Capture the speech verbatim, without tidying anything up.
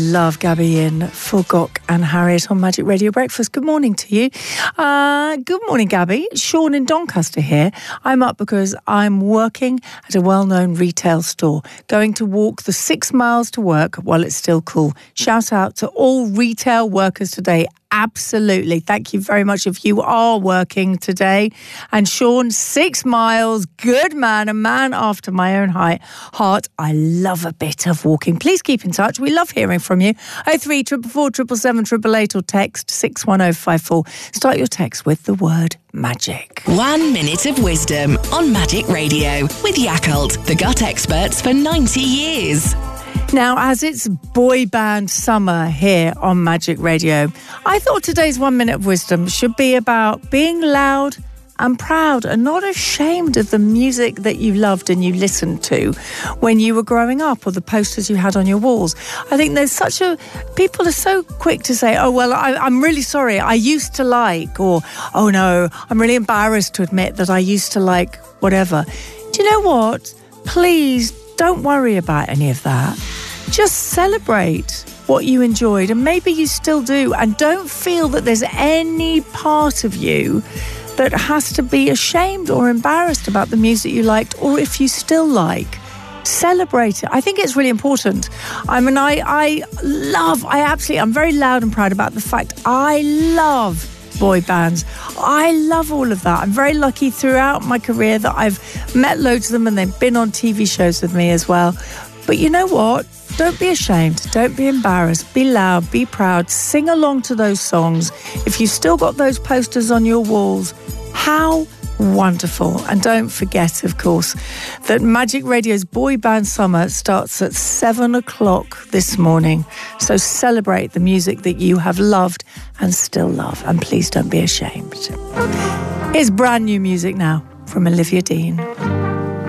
Love Gabby in for Gok and Harriet on Magic Radio Breakfast. Good morning to you. Uh, good morning, Gabby. Sean in Doncaster here. I'm up because I'm working at a well-known retail store, going to walk the six miles to work while it's still cool. Shout out to all retail workers today. Absolutely. Thank you very much if you are working today. And Sean, six miles, good man, a man after my own height, heart. I love a bit of walking. Please keep in touch. We love hearing from you. oh three four four, seven seven seven, eight eight or text six one oh five four. Start your text with the word magic. One minute of wisdom on Magic Radio with Yakult, the gut experts for ninety years. Now, as it's boy band summer here on Magic Radio, I thought today's One Minute of Wisdom should be about being loud and proud and not ashamed of the music that you loved and you listened to when you were growing up, or the posters you had on your walls. I think there's such a... People are so quick to say, oh, well, I, I'm really sorry, I used to like, or, oh, no, I'm really embarrassed to admit that I used to like whatever. Do you know what? Please don't worry about any of that. Just celebrate what you enjoyed, and maybe you still do, and don't feel that there's any part of you that has to be ashamed or embarrassed about the music you liked, or if you still like. Celebrate it. I think it's really important. I mean, I, I love, I absolutely, I'm very loud and proud about the fact I love boy bands. I love all of that. I'm very lucky throughout my career that I've met loads of them and they've been on T V shows with me as well. But you know what? Don't be ashamed. Don't be embarrassed. Be loud. Be proud. Sing along to those songs. If you've still got those posters on your walls, how wonderful. And don't forget, of course, that Magic Radio's Boy Band Summer starts at seven o'clock this morning. So celebrate the music that you have loved and still love. And please don't be ashamed. Here's brand new music now from Olivia Dean.